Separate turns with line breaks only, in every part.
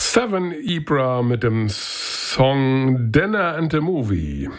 Seven Ibra mit dem Song Dinner and a Movie.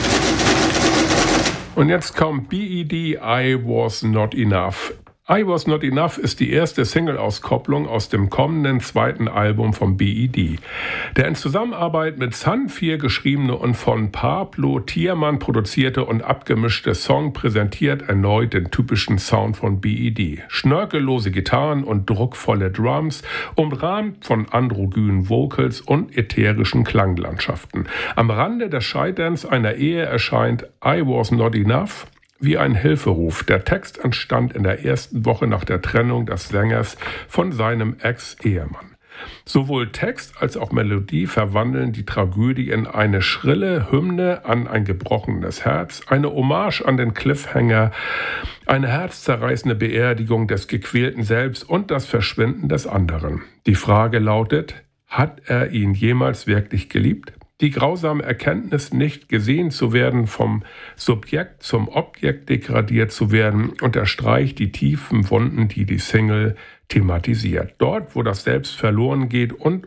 Und jetzt kommt B.E.D. I Was Not Enough. I Was Not Enough ist die erste Single-Auskopplung aus dem kommenden zweiten Album von B.E.D. Der in Zusammenarbeit mit Sun 4 geschriebene und von Pablo Tiermann produzierte und abgemischte Song präsentiert erneut den typischen Sound von B.E.D. Schnörkellose Gitarren und druckvolle Drums, umrahmt von androgynen Vocals und ätherischen Klanglandschaften. Am Rande des Scheiterns einer Ehe erscheint I Was Not Enough wie ein Hilferuf. Der Text entstand in der ersten Woche nach der Trennung des Sängers von seinem Ex-Ehemann. Sowohl Text als auch Melodie verwandeln die Tragödie in eine schrille Hymne an ein gebrochenes Herz, eine Hommage an den Cliffhanger, eine herzzerreißende Beerdigung des gequälten Selbst und das Verschwinden des anderen. Die Frage lautet: Hat er ihn jemals wirklich geliebt? Die grausame Erkenntnis, nicht gesehen zu werden, vom Subjekt zum Objekt degradiert zu werden, unterstreicht die tiefen Wunden, die die Single thematisiert. Dort, wo das Selbst verloren geht und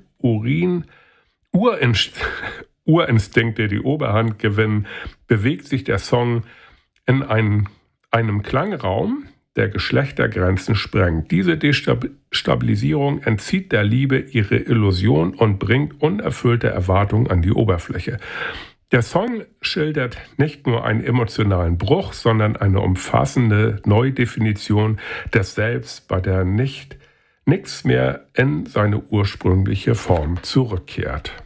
Urinstinkte die Oberhand gewinnen, bewegt sich der Song in einem Klangraum, der Geschlechtergrenzen sprengt. Diese Destabilisierung entzieht der Liebe ihre Illusion und bringt unerfüllte Erwartungen an die Oberfläche. Der Song schildert nicht nur einen emotionalen Bruch, sondern eine umfassende Neudefinition des Selbst, bei der nichts mehr in seine ursprüngliche Form zurückkehrt.